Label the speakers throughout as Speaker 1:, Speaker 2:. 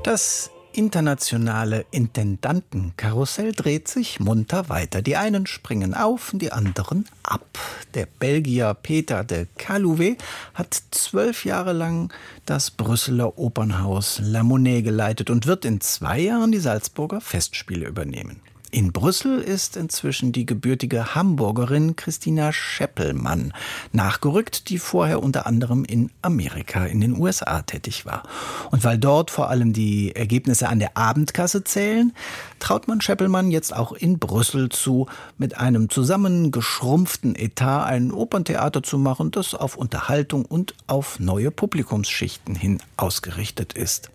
Speaker 1: Das internationale Intendantenkarussell dreht sich munter weiter. Die einen springen auf, die anderen ab. Der Belgier Peter de Calouvet hat 12 Jahre lang das Brüsseler Opernhaus La Monnaie geleitet und wird in 2 Jahren die Salzburger Festspiele übernehmen. In Brüssel ist inzwischen die gebürtige Hamburgerin Christina Scheppelmann nachgerückt, die vorher unter anderem in Amerika, in den USA tätig war. Und weil dort vor allem die Ergebnisse an der Abendkasse zählen, traut man Scheppelmann jetzt auch in Brüssel zu, mit einem zusammengeschrumpften Etat ein Operntheater zu machen, das auf Unterhaltung und auf neue Publikumsschichten hin ausgerichtet ist.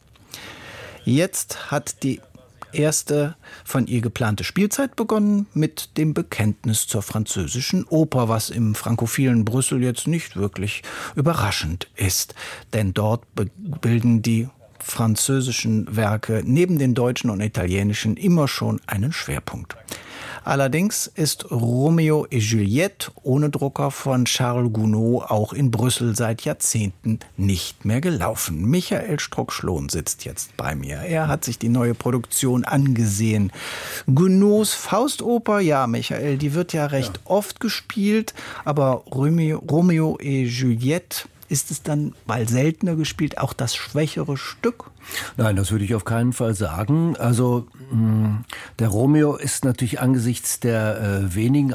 Speaker 1: Jetzt hat die erste von ihr geplante Spielzeit begonnen mit dem Bekenntnis zur französischen Oper, was im frankophilen Brüssel jetzt nicht wirklich überraschend ist. Denn dort bilden die französischen Werke neben den deutschen und italienischen immer schon einen Schwerpunkt. Allerdings ist Romeo et Juliette ohne Drucker von Charles Gounod auch in Brüssel seit Jahrzehnten nicht mehr gelaufen. Michael Struck-Schlohn sitzt jetzt bei mir. Er hat sich die neue Produktion angesehen. Gounods Faustoper, ja Michael, die wird ja recht oft gespielt, aber Romeo et Juliette, ist es dann, weil seltener gespielt, auch das schwächere Stück?
Speaker 2: Nein, das würde ich auf keinen Fall sagen. Also der Romeo ist natürlich angesichts der wenigen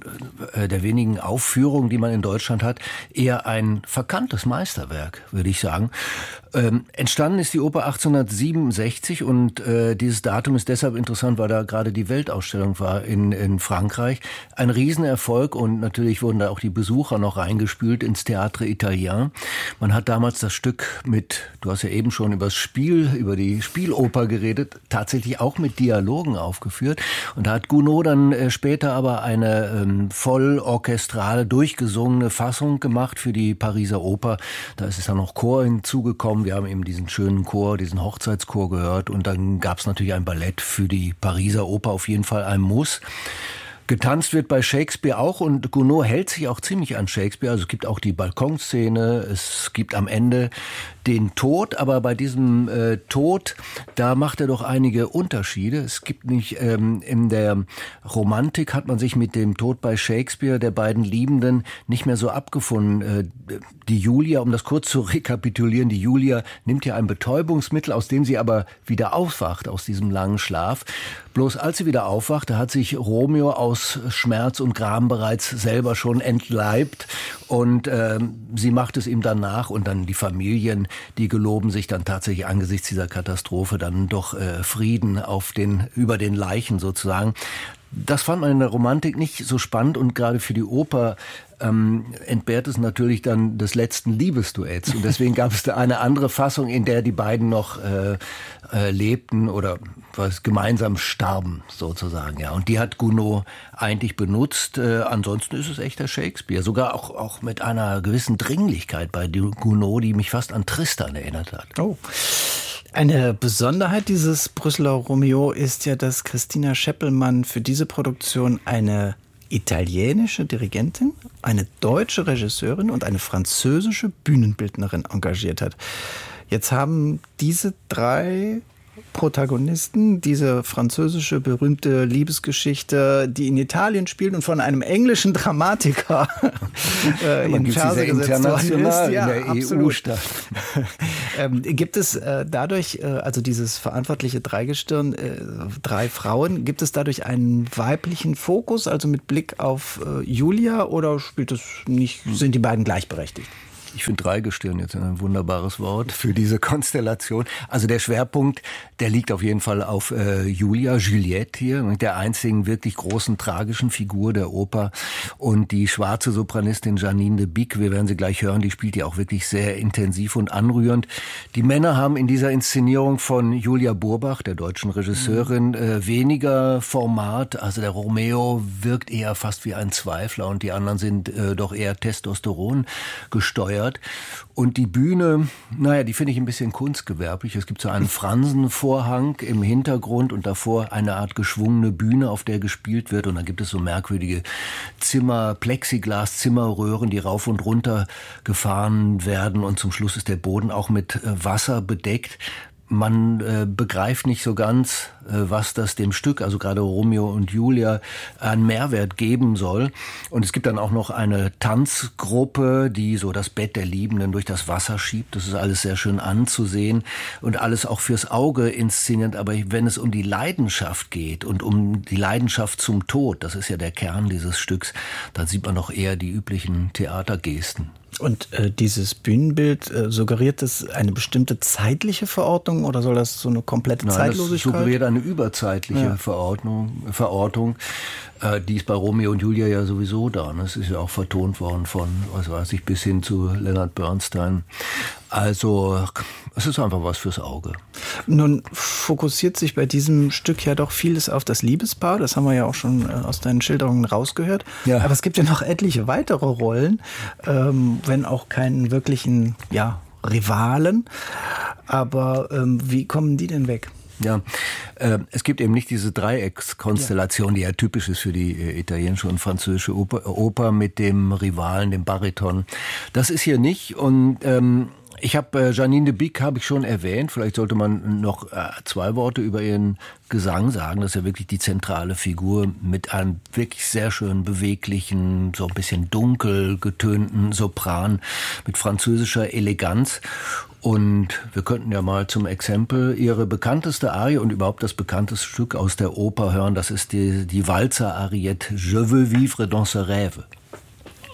Speaker 2: Aufführungen, die man in Deutschland hat, eher ein verkanntes Meisterwerk, würde ich sagen. Entstanden ist die Oper 1867 und dieses Datum ist deshalb interessant, weil da gerade die Weltausstellung war in Frankreich. Ein Riesenerfolg und natürlich wurden da auch die Besucher noch reingespült ins Théâtre Italien. Man hat damals das Stück du hast ja eben schon über die Spieloper geredet, tatsächlich auch mit Dialogen aufgeführt. Und da hat Gounod dann später aber eine voll orchestral durchgesungene Fassung gemacht für die Pariser Oper. Da ist es dann noch Chor hinzugekommen. Wir haben eben diesen schönen Chor, diesen Hochzeitschor gehört. Und dann gab es natürlich ein Ballett für die Pariser Oper, auf jeden Fall ein Muss. Getanzt wird bei Shakespeare auch und Gounod hält sich auch ziemlich an Shakespeare. Also es gibt auch die Balkonszene, es gibt am Ende den Tod, aber bei diesem Tod, da macht er doch einige Unterschiede. Es gibt nicht, in der Romantik hat man sich mit dem Tod bei Shakespeare, der beiden Liebenden, nicht mehr so abgefunden. Die Julia, um das kurz zu rekapitulieren, die Julia nimmt ja ein Betäubungsmittel, aus dem sie aber wieder aufwacht, aus diesem langen Schlaf. Bloß als sie wieder aufwacht, da hat sich Romeo aus Schmerz und Gram bereits selber schon entleibt und sie macht es ihm dann nach und dann die Familien, die geloben sich dann tatsächlich angesichts dieser Katastrophe dann doch Frieden über den Leichen sozusagen. Das fand man in der Romantik nicht so spannend und gerade für die Oper entbehrt es natürlich dann des letzten Liebesduetts. Und deswegen gab es da eine andere Fassung, in der die beiden noch lebten oder gemeinsam starben sozusagen. Ja. Und die hat Gounod eigentlich benutzt. Ansonsten ist es echter Shakespeare. Sogar auch mit einer gewissen Dringlichkeit bei Gounod, die mich fast an Tristan erinnert hat.
Speaker 1: Oh. Eine Besonderheit dieses Brüsseler Romeo ist ja, dass Christina Scheppelmann für diese Produktion eine italienische Dirigentin, eine deutsche Regisseurin und eine französische Bühnenbildnerin engagiert hat. Jetzt haben diese 3 Protagonisten, diese französische berühmte Liebesgeschichte, die in Italien spielt und von einem englischen Dramatiker in Verse gesetzt worden ist. Ja, in der
Speaker 2: absolut. EU statt.
Speaker 1: Gibt es dadurch, also dieses verantwortliche Dreigestirn, 3 Frauen, gibt es dadurch einen weiblichen Fokus, also mit Blick auf Julia, oder spielt es nicht, sind die beiden gleichberechtigt?
Speaker 2: Ich finde Dreigestirn jetzt ein wunderbares Wort für diese Konstellation. Also der Schwerpunkt, der liegt auf jeden Fall auf Juliette hier, mit der einzigen wirklich großen tragischen Figur der Oper. Und die schwarze Sopranistin Janine de Bic, wir werden sie gleich hören, die spielt ja auch wirklich sehr intensiv und anrührend. Die Männer haben in dieser Inszenierung von Julia Burbach, der deutschen Regisseurin, weniger Format. Also der Romeo wirkt eher fast wie ein Zweifler und die anderen sind doch eher Testosteron gesteuert. Und die Bühne, die finde ich ein bisschen kunstgewerblich. Es gibt so einen Fransenvorhang im Hintergrund und davor eine Art geschwungene Bühne, auf der gespielt wird. Und dann gibt es so merkwürdige Plexiglas-Zimmerröhren, die rauf und runter gefahren werden. Und zum Schluss ist der Boden auch mit Wasser bedeckt. man begreift nicht so ganz, was das dem Stück, also gerade Romeo und Julia, an Mehrwert geben soll. Und es gibt dann auch noch eine Tanzgruppe, die so das Bett der Liebenden durch das Wasser schiebt. Das ist alles sehr schön anzusehen und alles auch fürs Auge inszeniert. Aber wenn es um die Leidenschaft geht und um die Leidenschaft zum Tod, das ist ja der Kern dieses Stücks, dann sieht man noch eher die üblichen Theatergesten.
Speaker 1: Und dieses Bühnenbild, suggeriert es eine bestimmte zeitliche Verordnung oder soll das so eine komplette Zeitlosigkeit?
Speaker 2: Das suggeriert eine überzeitliche Verortung. Die ist bei Romeo und Julia ja sowieso da. Es ist ja auch vertont worden von, was weiß ich, bis hin zu Leonard Bernstein. Also es ist einfach was fürs Auge.
Speaker 1: Nun fokussiert sich bei diesem Stück ja doch vieles auf das Liebespaar. Das haben wir ja auch schon aus deinen Schilderungen rausgehört. Ja. Aber es gibt ja noch etliche weitere Rollen, wenn auch keinen wirklichen Rivalen. Aber wie kommen die denn weg?
Speaker 2: Ja, es gibt eben nicht diese Dreieckskonstellation, die ja typisch ist für die italienische und französische Oper mit dem Rivalen, dem Bariton. Das ist hier nicht und ich habe Janine de Bic habe ich schon erwähnt. Vielleicht sollte man noch 2 Worte über ihren Gesang sagen. Das ist ja wirklich die zentrale Figur mit einem wirklich sehr schön beweglichen, so ein bisschen dunkel getönten Sopran mit französischer Eleganz. Und wir könnten ja mal zum Exempel ihre bekannteste Arie und überhaupt das bekannteste Stück aus der Oper hören. Das ist die Walzer-Ariette Je veux vivre dans ce rêve.